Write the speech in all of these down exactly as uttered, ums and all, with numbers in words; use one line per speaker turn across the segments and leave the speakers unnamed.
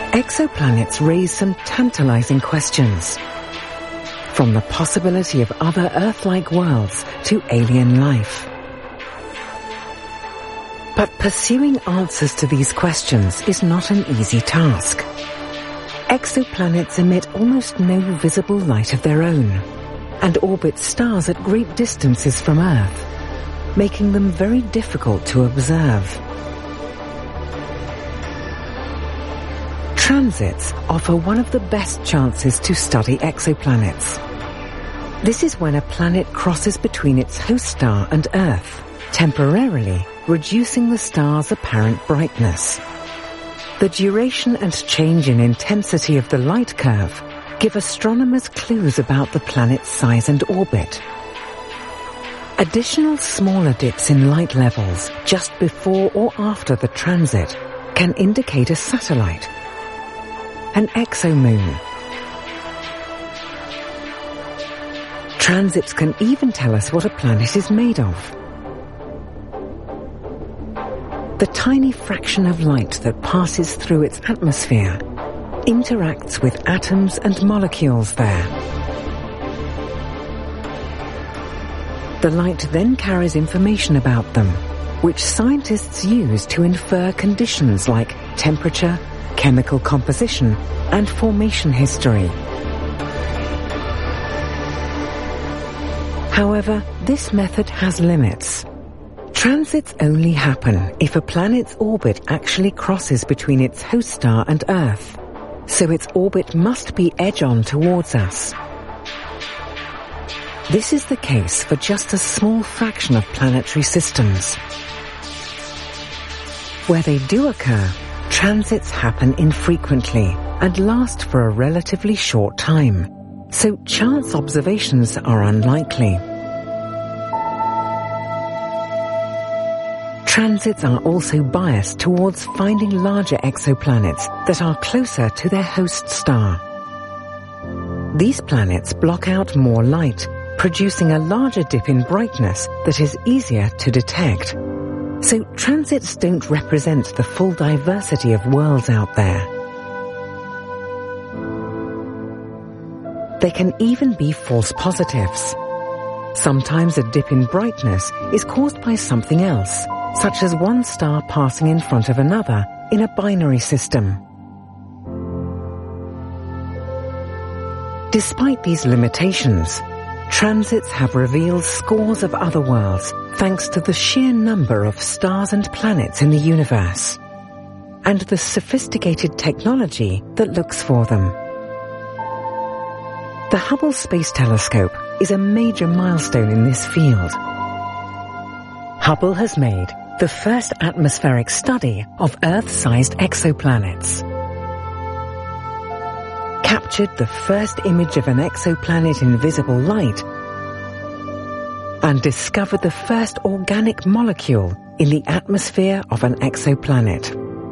Exoplanets raise some tantalizing questions. From the possibility of other Earth-like worlds to alien life. But pursuing answers to these questions is not an easy task. Exoplanets emit almost no visible light of their own, and orbit stars at great distances from Earth, making them very difficult to observe. Transits offer one of the best chances to study exoplanets. This is when a planet crosses between its host star and Earth, temporarily reducing the star's apparent brightness. The duration and change in intensity of the light curve give astronomers clues about the planet's size and orbit. Additional smaller dips in light levels just before or after the transit can indicate a satellite, an exomoon. Transits can even tell us what a planet is made of. The tiny fraction of light that passes through its atmosphere interacts with atoms and molecules there. The light then carries information about them, which scientists use to infer conditions like temperature, chemical composition, and formation history. However, this method has limits. Transits only happen if a planet's orbit actually crosses between its host star and Earth, so its orbit must be edge-on towards us. This is the case for just a small fraction of planetary systems. Where they do occur, transits happen infrequently and last for a relatively short time, so chance observations are unlikely. Transits are also biased towards finding larger exoplanets that are closer to their host star. These planets block out more light, producing a larger dip in brightness that is easier to detect. So transits don't represent the full diversity of worlds out there. They can even be false positives. Sometimes a dip in brightness is caused by something else, such as one star passing in front of another in a binary system. Despite these limitations, transits have revealed scores of other worlds thanks to the sheer number of stars and planets in the universe, and the sophisticated technology that looks for them. The Hubble Space Telescope is a major milestone in this field. Hubble has made the first atmospheric study of Earth-sized exoplanets, captured the first image of an exoplanet in visible light, and discovered the first organic molecule in the atmosphere of an exoplanet.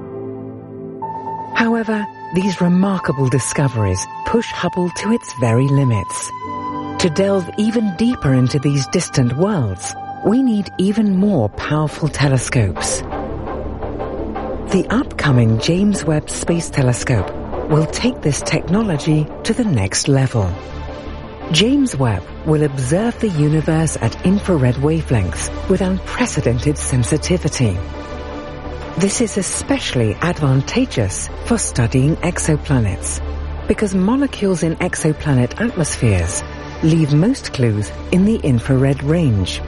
However, these remarkable discoveries push Hubble to its very limits. To delve even deeper into these distant worlds, we need even more powerful telescopes. The upcoming James Webb Space Telescope will take this technology to the next level. James Webb will observe the universe at infrared wavelengths with unprecedented sensitivity. This is especially advantageous for studying exoplanets, because molecules in exoplanet atmospheres leave most clues in the infrared range.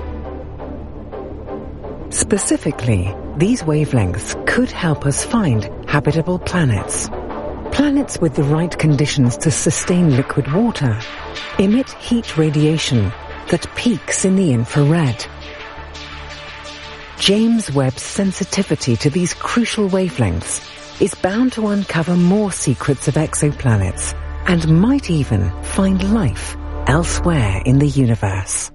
Specifically, these wavelengths could help us find habitable planets. Planets with the right conditions to sustain liquid water emit heat radiation that peaks in the infrared. James Webb's sensitivity to these crucial wavelengths is bound to uncover more secrets of exoplanets and might even find life elsewhere in the universe.